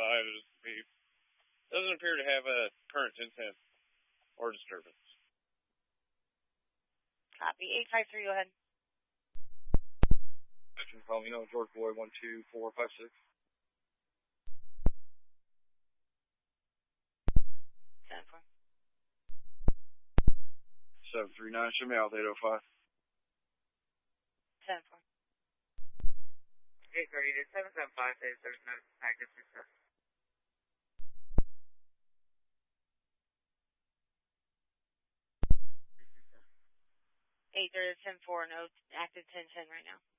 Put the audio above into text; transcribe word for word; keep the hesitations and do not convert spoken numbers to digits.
five is beef. Doesn't appear to have a current intent or disturbance. Copy. eight five three, go ahead. Action call, you know, George Boy, one two four five six. ten four. seven three nine, show me out, eight oh five. ten four. eight thirty to seven seven five, there's no active success. eight thirty to ten four, no active ten ten right now.